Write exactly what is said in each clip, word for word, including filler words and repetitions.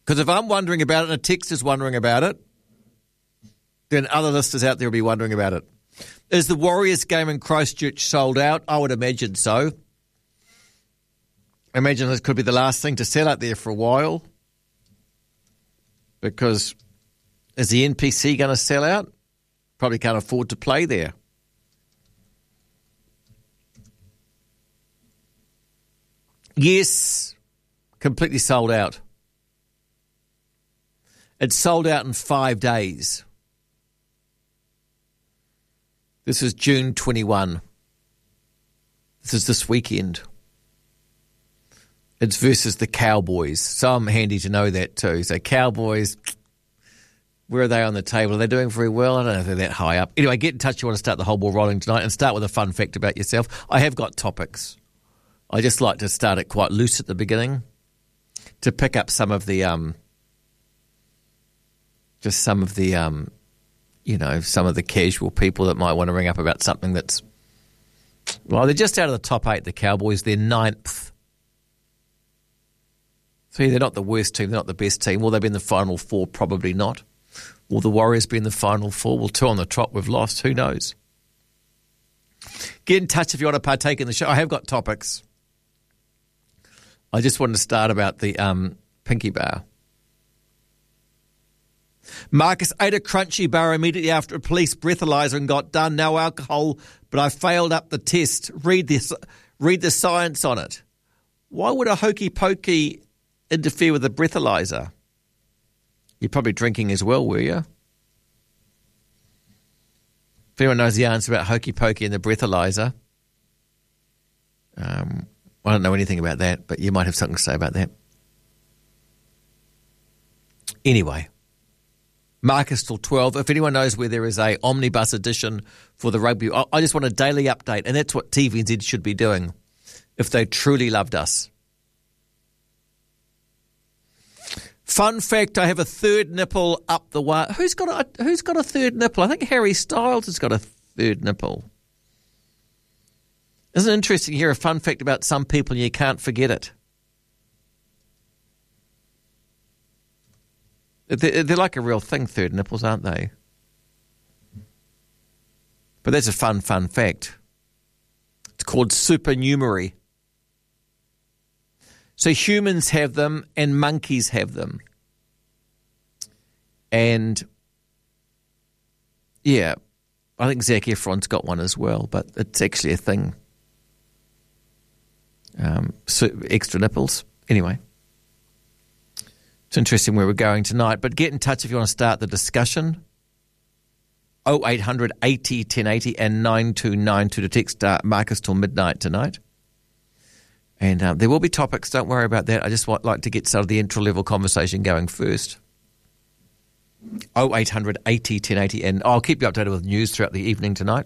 Because if I'm wondering about it and a texter's wondering about it, then other listeners out there will be wondering about it. Is the Warriors game in Christchurch sold out? I would imagine so. I imagine this could be the last thing to sell out there for a while. Because is the N P C going to sell out? Probably can't afford to play there. Yes, completely sold out. It's sold out in five days. This is June twenty-first. This is this weekend. It's versus the Cowboys. So I'm handy to know that too. So Cowboys, where are they on the table? Are they doing very well? I don't know if they're that high up. Anyway, get in touch if you want to start the whole ball rolling tonight and start with a fun fact about yourself. I have got topics. I just like to start it quite loose at the beginning to pick up some of the, um, just some of the, um, you know, some of the casual people that might want to ring up about something that's, well, they're just out of the top eight, the Cowboys. They're ninth. See, they're not the worst team. They're not the best team. Will they be in the final four? Probably not. Will the Warriors be in the final four? Well, two on the trot we've lost. Who knows? Get in touch if you want to partake in the show. I have got topics. I just wanted to start about the um, Pinky Bar. Marcus ate a crunchy bar immediately after a police breathalyzer and got done. No alcohol, but I failed up the test. Read this. Read the science on it. Why would a hokey pokey interfere with a breathalyzer? You're probably drinking as well, were you? If anyone knows the answer about hokey pokey and the breathalyzer, um, I don't know anything about that, but you might have something to say about that. Anyway, Marcus till twelve. If anyone knows where there is a omnibus edition for the rugby, I just want a daily update, and that's what T V N Z should be doing if they truly loved us. Fun fact, I have a third nipple up the way. Who's got a, who's got a third nipple? I think Harry Styles has got a third nipple. Isn't it interesting to hear a fun fact about some people and you can't forget it? They're, they're like a real thing, third nipples, aren't they? But that's a fun, fun fact. It's called supernumerary. So humans have them and monkeys have them. And, yeah, I think Zac Efron's got one as well, but it's actually a thing. Um, so extra nipples. Anyway, it's interesting where we're going tonight, but get in touch if you want to start the discussion. oh eight hundred eighty ten eighty and nine two nine two to text uh, Marcus till midnight tonight. And um, there will be topics, don't worry about that. I just want, like to get sort of the intro-level conversation going first. oh eight hundred eighty ten eighty, and I'll keep you updated with news throughout the evening tonight.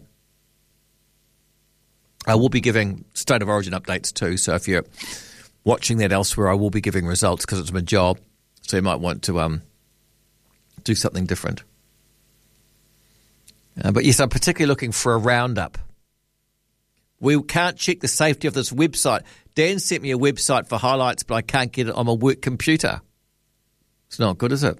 I will be giving State of Origin updates too, so if you're watching that elsewhere, I will be giving results because it's my job, so you might want to um, do something different. Uh, but yes, I'm particularly looking for a roundup. We can't check the safety of this website. Dan sent me a website for highlights, but I can't get it on my work computer. It's not good, is it? It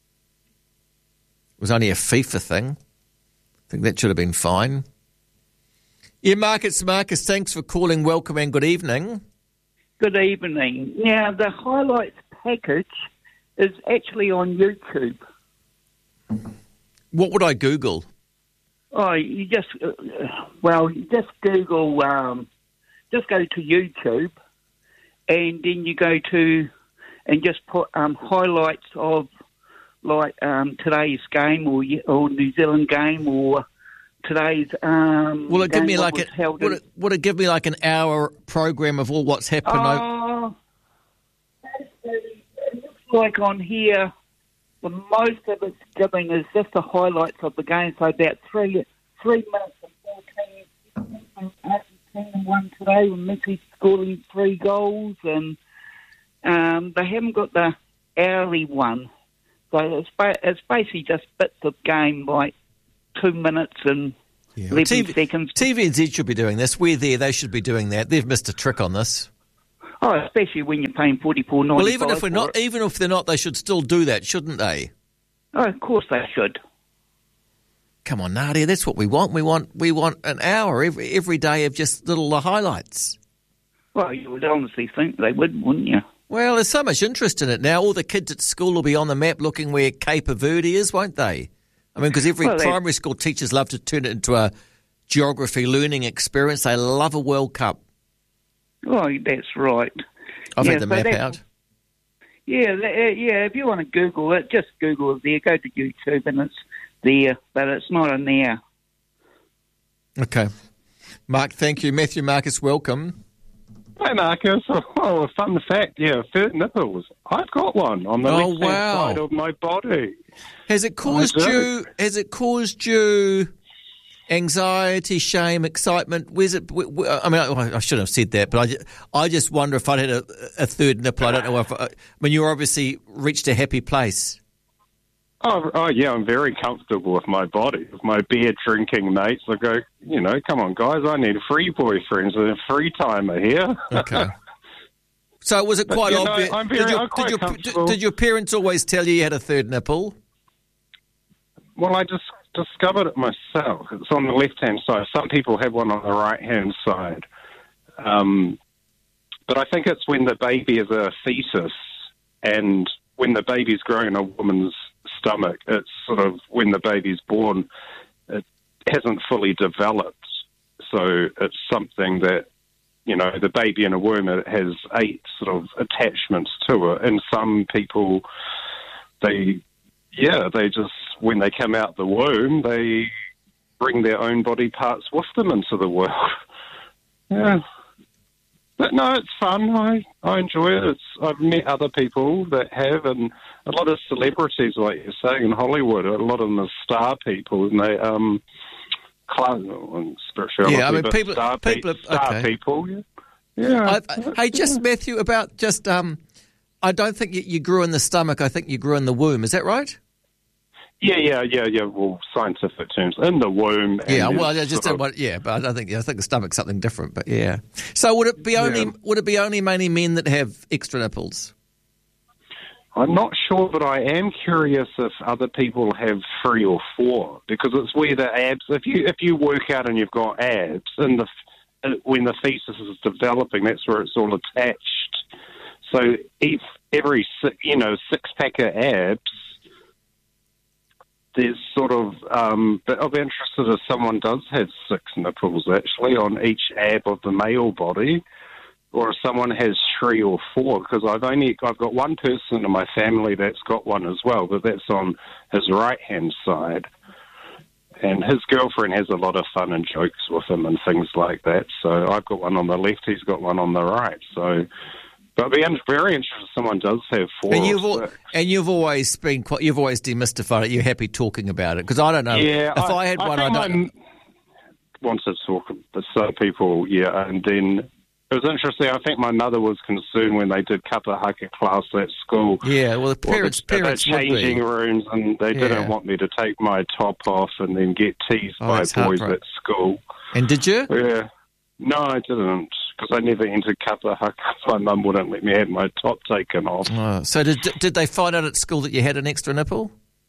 was only a FIFA thing. I think that should have been fine. Yeah, Marcus, Marcus, thanks for calling. Welcome and good evening. Good evening. Now, the highlights package is actually on YouTube. What would I Google? Oh, you just, uh, well, you just Google, um, just go to YouTube, and then you go to, and just put um, highlights of, like, um, today's game, or or New Zealand game, or today's um Will it give me like a, would it, would it give me like an hour program of all what's happened? Oh, it looks like on here, the most of it's giving is just the highlights of the game. So about three three minutes and fourteen. Argentina won today with Messi scoring three goals, and um, they haven't got the hourly one. So it's, ba- it's basically just bits of game, like two minutes and yeah. eleven T V, seconds. T V N Z should be doing this. We're there. They should be doing that. They've missed a trick on this. Oh, especially when you're paying forty-four ninety-five. Well, even if we're not, it. even if they're not, they should still do that, shouldn't they? Oh, of course they should. Come on, Nadia, that's what we want. We want we want an hour every every day of just little uh, highlights. Well, you would honestly think they would, wouldn't you? Well, there's so much interest in it now. All the kids at school will be on the map looking where Cape Verde is, won't they? I mean, because every well, primary school teachers love to turn it into a geography learning experience. They love a World Cup. Oh, that's right. I've yeah, had the so map that, out. Yeah, yeah. If you want to Google it, just Google it there. Go to YouTube and it's there, but it's not in there. Okay. Mark, thank you. Matthew Marcus, welcome. Hi, Marcus. Oh, a fun fact, yeah, third nipples. I've got one on the Oh, left-hand wow. side of my body. Has it caused I do. you? Has it caused you anxiety, shame, excitement? Where's it? wh- wh- I mean, I, I shouldn't have said that, but I, ju- I just wonder if I'd had a, a third nipple. I don't know if. I, I mean, you obviously reached a happy place. Oh, oh, yeah, I'm very comfortable with my body. With my beer drinking mates, I go, you know, come on, guys, I need free boyfriends and a free timer here. Okay. So was it But, quite you know, obvious? I'm very- did, your, I'm quite did, your, comfortable. did your parents always tell you you had a third nipple? Well, I just discovered it myself. It's on the left-hand side. Some people have one on the right-hand side. Um, but I think it's when the baby is a fetus and when the baby's growing in a woman's stomach, it's sort of when the baby's born, it hasn't fully developed. So it's something that, you know, the baby in a womb, it has eight sort of attachments to it. And some people, they, yeah, they just, when they come out the womb, they bring their own body parts with them into the world. Yeah. But no, it's fun. I, I enjoy it. It's, I've met other people that have, and a lot of celebrities, like you're saying, in Hollywood, a lot of them are star people, and they, um, class, spirituality, Yeah, I mean, but people- star, people- pe- star okay. people, yeah. Yeah. I, I, hey, just Matthew, about just, um, I don't think you, you grew in the stomach. I think you grew in the womb. Is that right? Yeah, yeah, yeah, yeah. Well, scientific terms, in the womb. And Yeah, well, I there's just sort don't want. Yeah, but I don't think. I think the stomach's something different. But yeah. So would it be only? Yeah. Would it be only mainly men that have extra nipples? I'm not sure, but I am curious if other people have three or four, because it's where the abs. If you if you work out and you've got abs, and the when the fetus is developing, that's where it's all attached. So if every si- you know six pack of abs, there's sort of. Um, but I'll be interested if someone does have six nipples actually on each ab of the male body, or if someone has three or four, because I've only I've got one person in my family that's got one as well, but that's on his right hand side, and his girlfriend has a lot of fun and jokes with him and things like that. So I've got one on the left, he's got one on the right. So, but I'd be in- very interested if someone does have four. And or you've al- six. and you've always been quite. You've always demystified it. You're happy talking about it because I don't know. Yeah, if I, had one, I think don't. I want to talk to some people, yeah, and then. It was interesting. I think my mother was concerned when they did kapa haka class at school. Yeah, well, the parents, Well, the, parents the would be. changing rooms, and they Yeah. didn't want me to take my top off and then get teased Oh, by that's boys heartbreak. at school. And did you? Yeah, no, I didn't, because I never entered kapa haka. My mum wouldn't let me have my top taken off. Oh, so did did they find out at school that you had an extra nipple?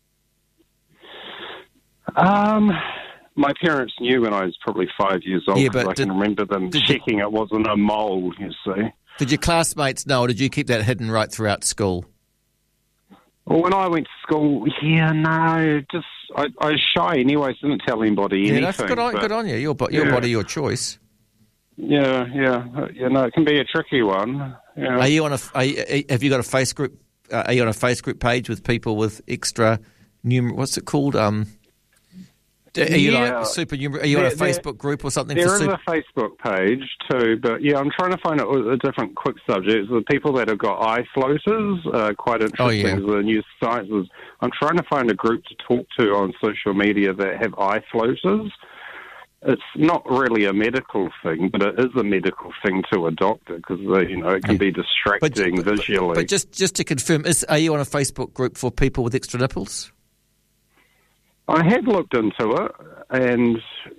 Um, my parents knew when I was probably five years old. Yeah, 'cause but I can did- remember them did you- checking it wasn't a mole. You see. Did your classmates know, or did you keep that hidden right throughout school? Well, when I went to school, yeah, no, just I, I was shy anyway, so didn't tell anybody Yeah, anything. that's good on, but- good on you. Your, bo- your Yeah. body, your choice. Yeah, yeah, uh, you know, it can be a tricky one. Yeah. Are you on a? Are you, have you got a face group? Uh, are you on a face group page with people with extra? Numer- what's it called? Um, are you Yeah. like super? Numer- are you on a There- there- Facebook group or something? There for is super- a Facebook page too, but yeah, I'm trying to find a, a different quick subjects. The people that have got eye floaters, uh, quite interesting. Oh, yeah. The new sciences. I'm trying to find a group to talk to on social media that have eye floaters. It's not really a medical thing, but it is a medical thing to a doctor because you know it can Yeah. be distracting but, visually. But just just to confirm, is are you on a Facebook group for people with extra nipples? I have looked into it, and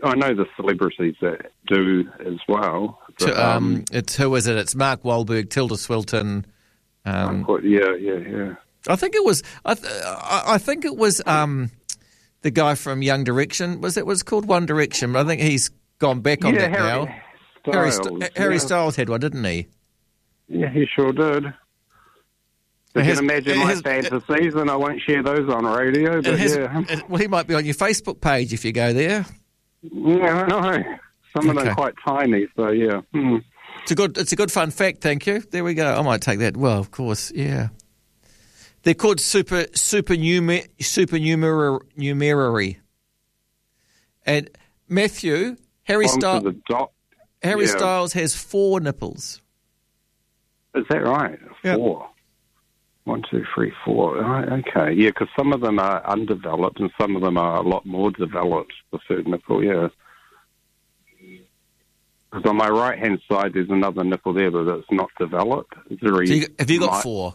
I know the celebrities that do as well. But, To, um, um, it's who is it? It's Mark Wahlberg, Tilda Swinton. Um, quite, yeah, yeah, yeah. I think it was. I, th- I think it was um, the guy from Young Direction. Was it was called One Direction? But I think he's gone back on yeah, that Harry now. Styles, Harry, St- Harry yeah. Styles had one, didn't he? Yeah, he sure did. I It can has- imagine it my has- fantasies, and I won't share those on radio. But It has- yeah, it- well, he might be on your Facebook page if you go there. yeah, I know. Some of them Okay. are quite tiny, so yeah. Hmm. It's a good, it's a good fun fact. Thank you. There we go. I might take that. Well, of course, yeah. They're called super supernumer supernumerary. And Matthew, Harry Onto Styles, the dot. Harry yeah. Styles has four nipples. Is that right? Yeah. Four. One, two, three, four. Right, okay, yeah, because some of them are undeveloped and some of them are a lot more developed, the third nipple, yeah. Because on my right-hand side, there's another nipple there, but it's not developed. It's very So you, have you got mi- four?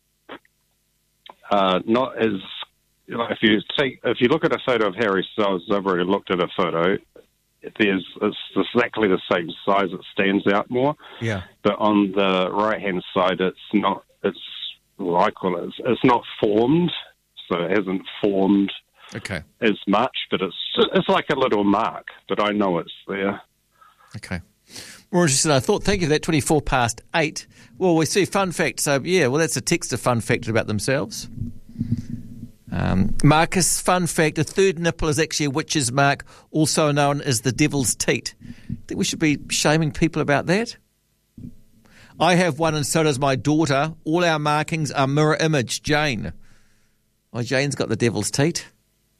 Uh, not as... You know, if you take, if you look at a photo of Harry Styles, I've already looked at a photo, there's, it's exactly the same size, it stands out more. Yeah. But on the right-hand side, it's not, it's, well, I call it, it's, it's not formed, so it hasn't formed Okay. as much, but it's it's like a little mark, but I know it's there. Okay. More interesting, I thought. Thank you for that. twenty-four past eight. Well, we see fun fact. So, yeah, well, that's a text of fun fact about themselves. Um, Marcus, fun fact, a third nipple is actually a witch's mark, also known as the devil's teat. I think we should be shaming people about that. I have one and so does my daughter. All our markings are mirror image. Jane. Oh, Jane's got the devil's teat.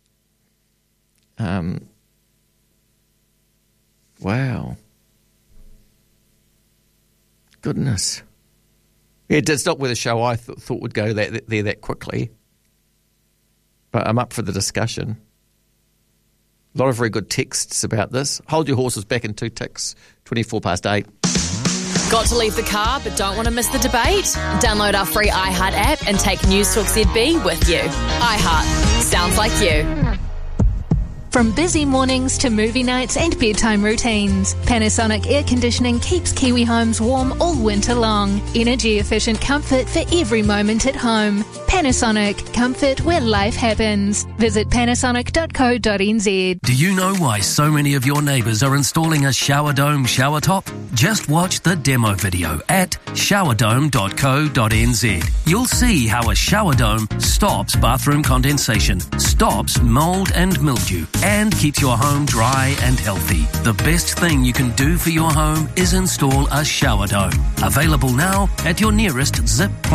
Um. Wow. Goodness. Yeah, it's not where the show I th- thought would go that, there that quickly. But I'm up for the discussion. A lot of very good texts about this. Hold your horses back in two ticks. twenty-four past eight. Got to leave the car but don't want to miss the debate? Download our free iHeart app and take News Talk Z B with you. iHeart. Sounds like you. From busy mornings to movie nights and bedtime routines, Panasonic Air Conditioning keeps Kiwi homes warm all winter long. Energy-efficient comfort for every moment at home. Panasonic. Comfort where life happens. Visit panasonic dot co dot n z. Do you know why so many of your neighbours are installing a shower dome shower top? Just watch the demo video at shower dome dot co dot n z. You'll see how a shower dome stops bathroom condensation, stops mould and mildew, and keeps your home dry and healthy. The best thing you can do for your home is install a shower dome. Available now at your nearest Zip Plus